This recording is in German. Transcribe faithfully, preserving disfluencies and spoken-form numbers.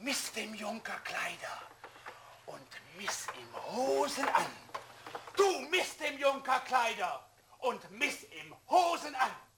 miss dem Junker Kleider und miss ihm Hosen an. Du miss dem Junker Kleider und miss ihm Hosen an.